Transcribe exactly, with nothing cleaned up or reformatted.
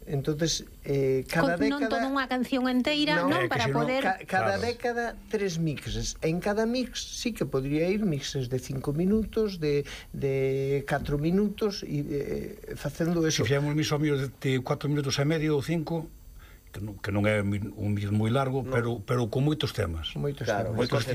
Entonces, eh, cada non década... toda unha canción enteira, non? Para poder... Ca, cada claro. década, tres mixes. En cada mix sí que podría ir mixes de cinco minutos, de, de catro minutos, e eh, facendo eso. Se fixemos un mix ao mío de cuatro minutos e medio ou cinco, que non, que non é un mix moi largo, no. pero, pero con moitos temas. Moitos claro, temas. Moitos